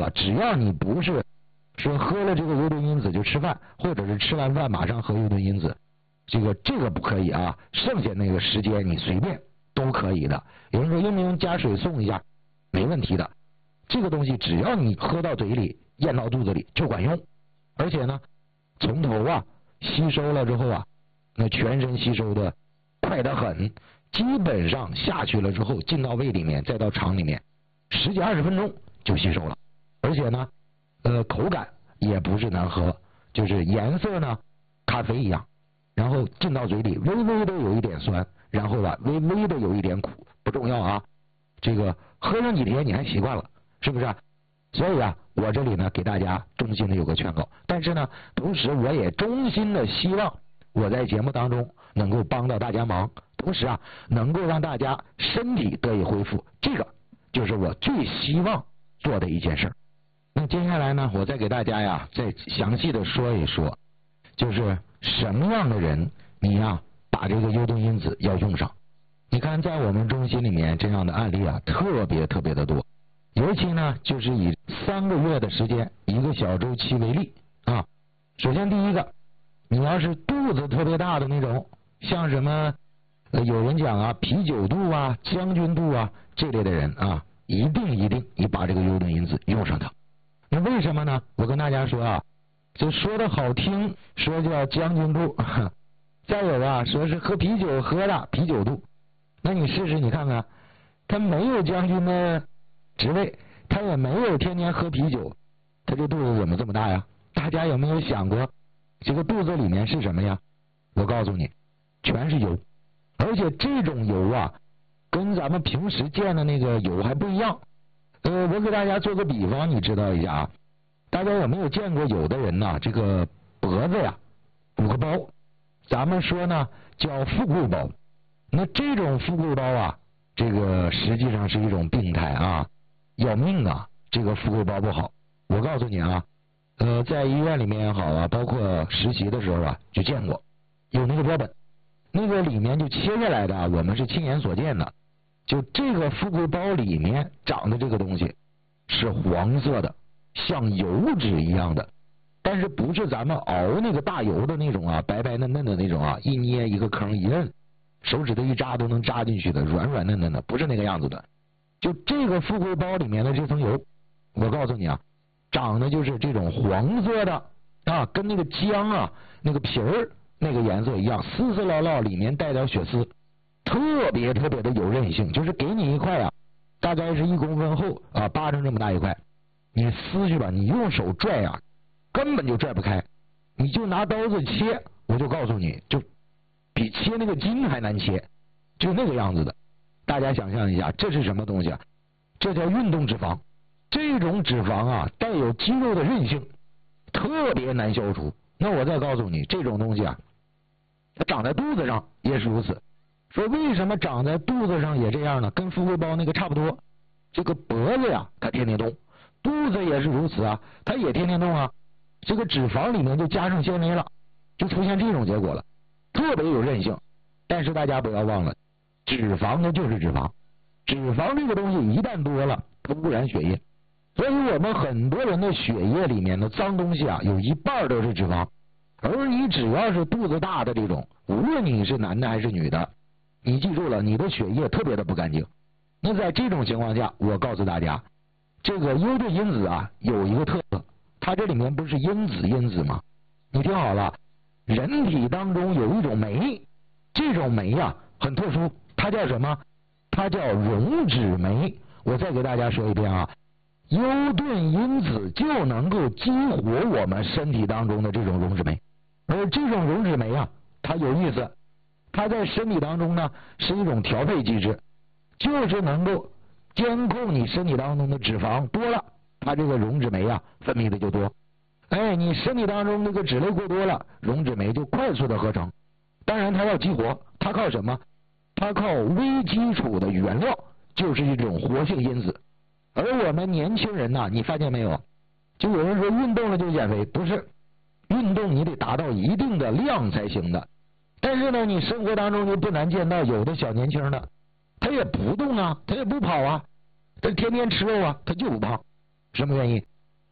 了，只要你不是说喝了这个优盾因子就吃饭，或者是吃完饭马上喝优盾因子，这个不可以啊，剩下那个时间你随便都可以的。有人说用不用加水送一下？没问题的，这个东西只要你喝到嘴里咽到肚子里就管用，而且呢从头啊吸收了之后啊，那全身吸收的快得很，基本上下去了之后进到胃里面再到肠里面10几20分钟就吸收了，而且呢口感也不是难喝，就是颜色呢咖啡一样，然后进到嘴里微微的有一点酸，然后吧微微的有一点苦，不重要啊，这个喝上几天你还习惯了，是不是？所以啊我这里呢给大家衷心的有个劝告，但是呢同时我也衷心的希望我在节目当中能够帮到大家忙，同时啊能够让大家身体得以恢复，这个就是我最希望做的一件事。那接下来呢我再给大家呀再详细的说一说，就是什么样的人你呀把这个优盾因子要用上。你看在我们中心里面这样的案例啊特别的多，尤其呢就是以3个月的时间1个小周期为例啊。首先第一个，你要是肚子特别大的那种，像什么有人讲啊啤酒肚啊将军肚啊这类的人啊，一定你把这个优盾因子用上它。那为什么呢？我跟大家说啊，就说的好听说叫将军肚，再有啊说是喝啤酒喝的啤酒肚，那你试试你看看，他没有将军的职位，他也没有天天喝啤酒，他这肚子怎么这么大呀？大家有没有想过这个肚子里面是什么呀？我告诉你，全是油，而且这种油啊跟咱们平时见的那个油还不一样。我给大家做个比方，你知道一下啊，大家有没有见过有的人呢这个脖子呀鼓个包，咱们说呢叫富贵包，那这种富贵包啊这个实际上是一种病态啊，要命啊，这个富贵包不好。我告诉你啊在医院里面也好啊，包括实习的时候啊就见过有那个标本，那个里面就切下来的啊，我们是亲眼所见的，就这个富贵包里面长的这个东西是黄色的，像油脂一样的，但是不是咱们熬那个大油的那种啊，白白嫩嫩的那种啊，一捏一个坑一摁手指头一扎都能扎进去的软软嫩嫩的，不是那个样子的。就这个富贵包里面的这层油，我告诉你啊，长的就是这种黄色的啊，跟那个姜啊那个皮儿那个颜色一样，丝丝烙烙，里面带点血丝，特别的有韧性，就是给你一块啊大概是1公分厚啊，8成这么大一块，你撕去吧，你用手拽啊根本就拽不开，你就拿刀子切，我就告诉你，就比切那个筋还难切，就那个样子的。大家想象一下，这是什么东西啊？这叫运动脂肪。这种脂肪啊带有肌肉的韧性，特别难消除。那我再告诉你，这种东西啊它长在肚子上也是如此。说为什么长在肚子上也这样呢？跟富贵包那个差不多，这个脖子呀它天天动，肚子也是如此啊，它也天天动啊，这个脂肪里面就加上纤维了，就出现这种结果了，特别有韧性。但是大家不要忘了，脂肪它就是脂肪，脂肪这个东西一旦多了它污染血液，所以我们很多人的血液里面的脏东西啊有1半都是脂肪。而你只要是肚子大的这种，无论你是男的还是女的，你记住了，你的血液特别的不干净。那在这种情况下，我告诉大家，这个优盾因子啊有一个特色，它这里面不是因子吗？你听好了，人体当中有一种酶，这种酶啊很特殊，它叫什么？它叫溶脂酶。我再给大家说一遍啊，优盾因子就能够激活我们身体当中的这种溶脂酶，而这种溶脂酶啊它有意思，它在身体当中呢是一种调配机制，就是能够监控你身体当中的脂肪多了，它这个溶脂酶啊分泌的就多。你身体当中这个脂类过多了，溶脂酶就快速的合成。当然它要激活，它靠什么？它靠微基础的原料，就是一种活性因子。而我们年轻人呢，你发现没有？就有人说运动了就减肥，不是，运动你得达到一定的量才行的。但是呢，你生活当中就不难见到有的小年轻的，他也不动啊，他也不跑啊，他天天吃肉啊，他就不胖。什么原因？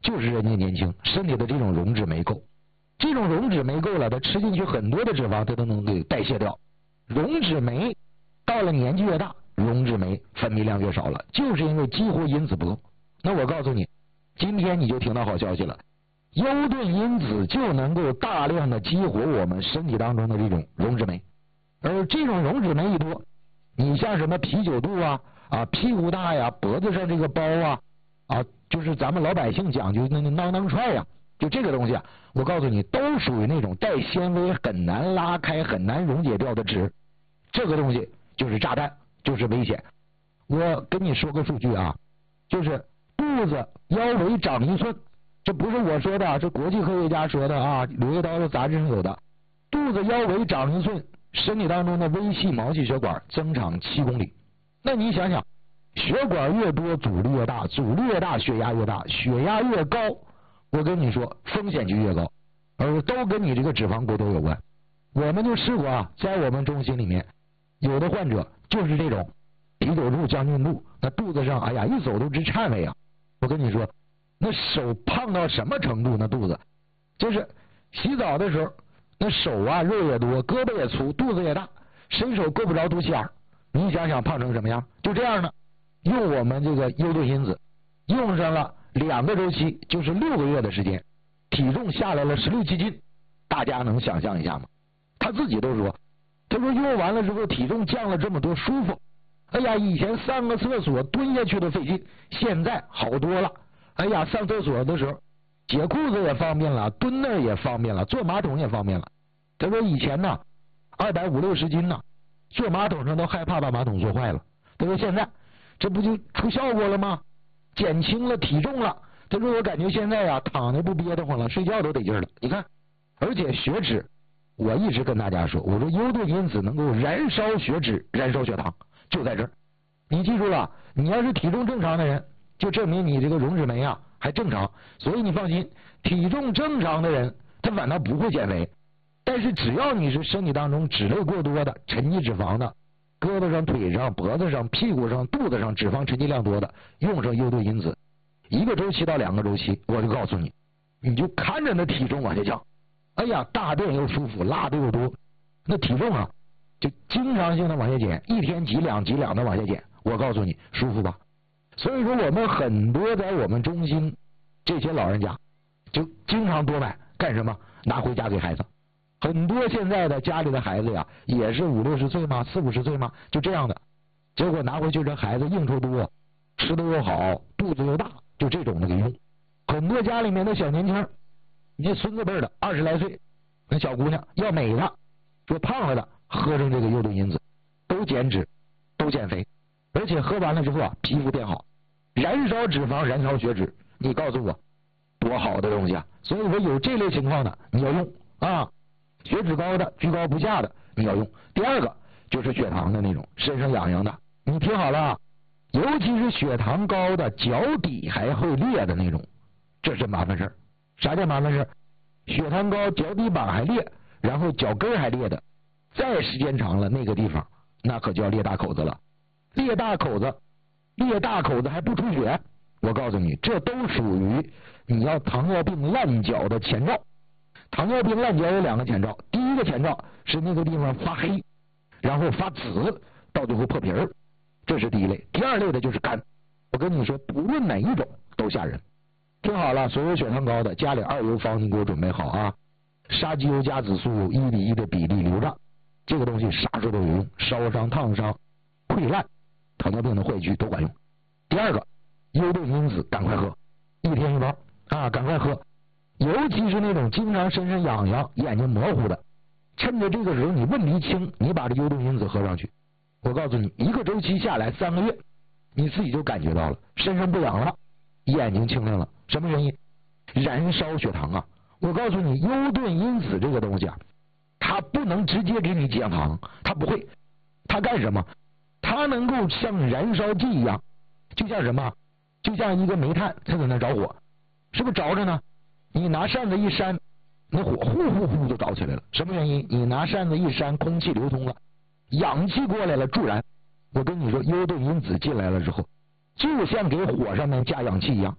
就是人家年轻，身体的这种溶脂没够，这种溶脂没够了，它吃进去很多的脂肪，它都能给代谢掉。溶脂酶到了年纪越大，溶脂酶分泌量越少了，就是因为激活因子不够。那我告诉你，今天你就听到好消息了，优盾因子就能够大量的激活我们身体当中的这种溶脂酶，而这种溶脂酶一多，你像什么啤酒肚啊、屁股大呀、脖子上这个包啊，就是咱们老百姓讲究那囊踹呀，就这个东西啊，我告诉你，都属于那种带纤维很难拉开、很难溶解掉的脂，这个东西就是炸弹，就是危险。我跟你说个数据啊，就是肚子腰围长1寸，这不是我说的，这国际科学家说的啊，《柳叶刀》的杂志上有的。肚子腰围长1寸，身体当中的微细毛细血管增长7公里。那你想想，血管越多，阻力越大，阻力越大，血压越大，血压越高，我跟你说，风险就越高，而都跟你这个脂肪过多有关。我们就试过啊，在我们中心里面，有的患者就是这种啤酒肚、将军肚，那肚子上，哎呀，一走都直颤巍啊！我跟你说，那手胖到什么程度？那肚子就是洗澡的时候，那手啊肉也多，胳膊也粗，肚子也大，伸手够不着肚脐眼。你想想胖成什么样？就这样的，用我们这个优盾因子，用上了2个周期，就是6个月的时间，体重下来了16、17斤，大家能想象一下吗？他自己都说，他说用完了之后体重降了这么多，舒服。哎呀，以前上个厕所蹲下去都费劲，现在好多了。哎呀，上厕所的时候解裤子也方便了，蹲那儿也方便了，坐马桶也方便了。他说以前呢250、60斤呢，坐马桶上都害怕把马桶坐坏了。他说现在这不就出效果了吗？减轻了体重了。他说我感觉现在呀，躺着不憋得慌了，睡觉都得劲了。你看，而且血脂，我一直跟大家说，我说优盾因子能够燃烧血脂、燃烧血糖，就在这儿。你记住了，你要是体重正常的人，就证明你这个溶脂酶啊还正常，所以你放心，体重正常的人他反倒不会减肥。但是只要你是身体当中脂类过多的、沉积脂肪的，胳膊上、腿上、脖子上、屁股上、肚子上脂肪沉积量多的，用上优盾因子，1个周期到2个周期，我就告诉你，你就看着那体重往下降。哎呀，大便又舒服，拉的又多，那体重啊就经常性的往下减，1天几两的往下减。我告诉你，舒服吧？所以说我们很多在我们中心这些老人家就经常多买，干什么？拿回家给孩子。很多现在的家里的孩子呀，也是50、60岁嘛，40、50岁嘛，就这样的。结果拿回去这孩子应酬多，吃的又好，肚子又大，就这种的给用。很多家里面的小年轻，你孙子辈的20来岁，那小姑娘要美的，说胖了的，喝上这个优盾因子，都减脂，都减肥，而且喝完了之后啊，皮肤变好，燃烧脂肪，燃烧血脂。你告诉我，多好的东西啊！所以说有这类情况的你要用啊，血脂高的、居高不下的你要用。第二个就是血糖的那种，身上痒痒的，你听好了啊，尤其是血糖高的，脚底还会裂的那种，这是麻烦事儿。啥叫麻烦事儿？血糖高，脚底板还裂，然后脚跟还裂的，再时间长了，那个地方那可叫裂大口子了。裂大口子还不出血，我告诉你，这都属于你要糖尿病烂脚的前兆。糖尿病烂脚有2个前兆，第一个前兆是那个地方发黑，然后发紫，到最后破皮儿，这是第一类。第二类的就是干。我跟你说，不论哪一种都吓人。听好了，所有血糖高的，家里2油方你给我准备好啊，沙棘油加紫苏油1:1的比例留着，这个东西啥时候都有用，烧伤、烫伤、溃烂、糖尿病的坏疽都管用。第二个，优盾因子赶快喝，1天1包啊，赶快喝。尤其是那种经常身上痒痒、眼睛模糊的，趁着这个时候你问题轻，你把这优盾因子喝上去，我告诉你，1个周期下来3个月，你自己就感觉到了，身上不痒了，眼睛清亮了。什么原因？燃烧血糖啊！我告诉你，优盾因子这个东西啊，它不能直接给你降糖，它不会，它干什么？它能够像燃烧剂一样，就像什么？就像一个煤炭，它在那着火，是不是着着呢？你拿扇子一扇，那火呼呼呼就着起来了。什么原因？你拿扇子一扇，空气流通了，氧气过来了，助燃。我跟你说，优盾因子进来了之后，就像给火上面加氧气一样，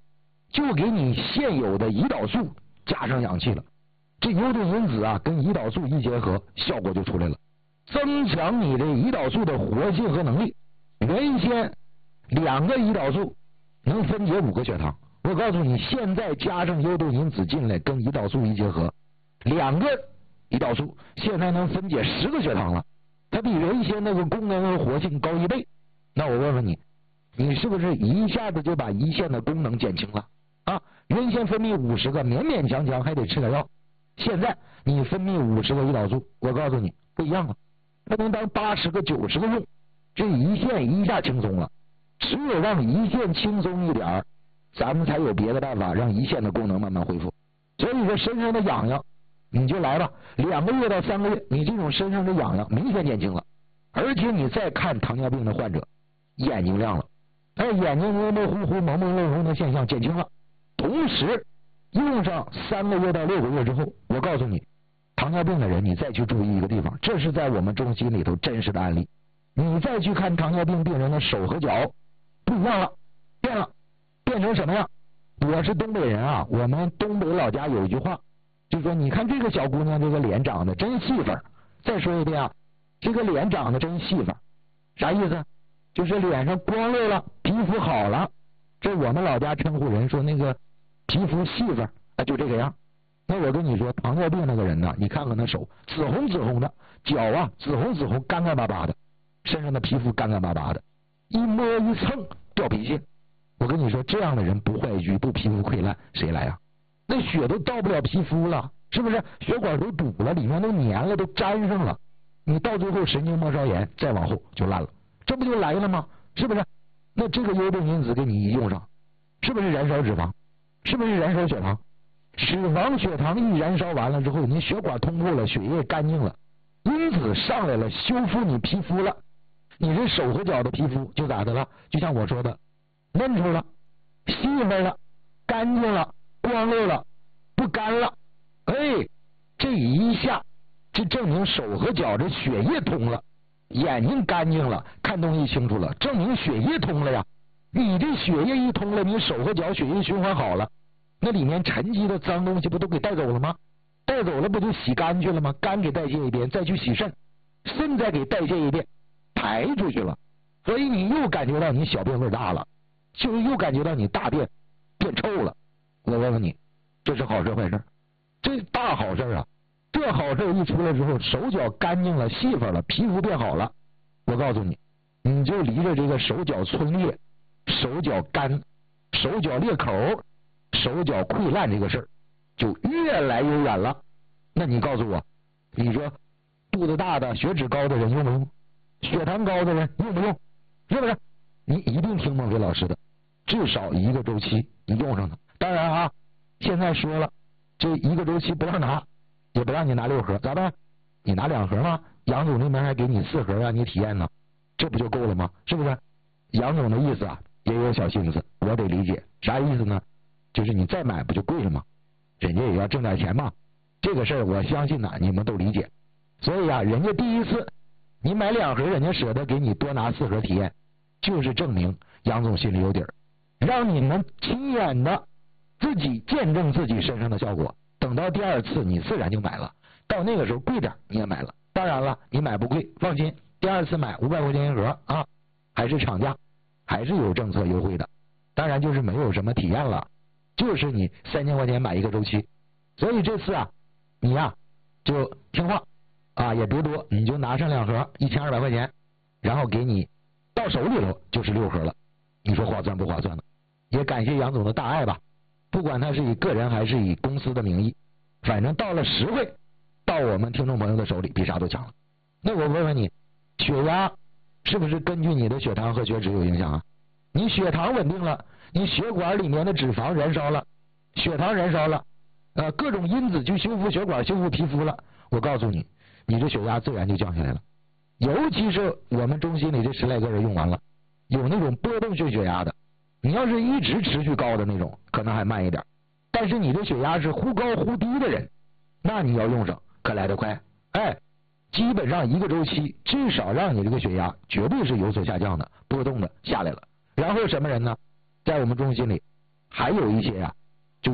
就给你现有的胰岛素加上氧气了。这幽顿因子啊，跟胰岛素一结合，效果就出来了，增强你的胰岛素的活性和能力。原先2个胰岛素能分解5个血糖，我告诉你，现在加上幽顿因子进来，跟胰岛素一结合，2个胰岛素现在能分解10个血糖了，它比原先那个功能和活性高1倍。那我问问你，你是不是一下子就把胰腺的功能减轻了啊？原先分泌50个，勉勉强强还得吃点药，现在你分泌50个胰岛素，我告诉你不一样了，它能当80个、90个用，这胰腺一下轻松了。只有让胰腺轻松一点，咱们才有别的办法让胰腺的功能慢慢恢复。所以说身上的痒痒你就来吧，2个月到3个月，你这种身上的痒痒明显减轻了，而且你再看糖尿病的患者，眼睛亮了，眼睛模模糊糊、朦朦胧胧的现象减轻了。同时用上3个月到6个月之后，我告诉你，糖尿病的人你再去注意一个地方，这是在我们中心里头真实的案例，你再去看糖尿病病人的手和脚不一样了，变成什么样？我是东北人啊，我们东北老家有一句话，就说你看这个小姑娘这个脸长得真细粉。再说一遍啊，这个脸长得真细粉，啥意思？就是脸上光溜了，皮肤好了。这我们老家称呼人说那个皮肤细粉，就这个样。那我跟你说，糖尿病那个人呢，你看看他手紫红紫红的，脚啊紫红紫红，干干巴巴的，身上的皮肤干干巴巴的，一摸一蹭掉皮屑。我跟你说，这样的人不坏疽不皮肤溃烂谁来啊？那血都到不了皮肤了，是不是？血管都堵了，里面都粘了，都粘上了，你到最后神经末梢炎再往后就烂了，这不就来了吗？是不是？那这个幽顿因子给你一用上，是不是燃烧脂肪？是不是燃烧血糖？脂肪血糖一燃烧完了之后，你血管通透了，血液干净了，因子上来了，修复你皮肤了，你这手和脚的皮肤就咋的了？就像我说的，嫩出了，细粉了，干净了，光溜了，不干了。这一下这证明手和脚这血液通了，眼睛干净了，看东西清楚了，证明血液通了呀。你这血液一通了，你手和脚血液循环好了，那里面沉积的脏东西不都给带走了吗？带走了不就洗肝去了吗？肝给代谢一遍，再去洗肾，肾再给代谢一遍，排出去了。所以你又感觉到你小便味大了，就又感觉到你大便变臭了。我问问你，这是好事坏事？这大好事啊！这好事一出来之后，手脚干净了，细粉了，皮肤变好了。我告诉你，你就离着这个手脚皴裂、手脚干、手脚裂口、手脚溃烂这个事儿就越来越远了。那你告诉我，你说肚子大的、血脂高的人用不用？血糖高的人用不用？是不是？你一定听孟非老师的，至少1个周期你用上它。当然啊，现在说了，这1个周期不让拿，也不让你拿6盒，咋办？你拿2盒吗？杨总那边还给你4盒让你体验呢，这不就够了吗？是不是？杨总的意思啊，也有小心思，我得理解。啥意思呢？就是你再买不就贵了吗？人家也要挣点钱嘛。这个事儿我相信呢，你们都理解。所以啊，人家第一次你买2盒，人家舍得给你多拿4盒体验，就是证明杨总心里有底儿，让你们亲眼的自己见证自己身上的效果。等到第2次你自然就买了，到那个时候贵点你也买了。当然了，你买不贵，放心，第2次买500块钱1盒啊，还是厂家，还是有政策优惠的。当然就是没有什么体验了，就是你3000块钱买1个周期。所以这次啊，你呀就听话啊，也别多，你就拿上2盒，1200块钱，然后给你到手里头就是6盒了。你说划算不划算呢？也感谢杨总的大爱吧，不管他是以个人还是以公司的名义，反正到了实惠，到我们听众朋友的手里比啥都强了。那我问问你，血压是不是根据你的血糖和血脂有影响啊？你血糖稳定了，你血管里面的脂肪燃烧了，血糖燃烧了，各种因子去修复血管、修复皮肤了。我告诉你，你这血压自然就降下来了。尤其是我们中心里这10来个人用完了，有那种波动性血压的，你要是一直持续高的那种，可能还慢一点。但是你这血压是忽高忽低的人，那你要用上可来得快。基本上1个周期至少让你这个血压绝对是有所下降的，波动的下来了。然后什么人呢？在我们中心里还有一些啊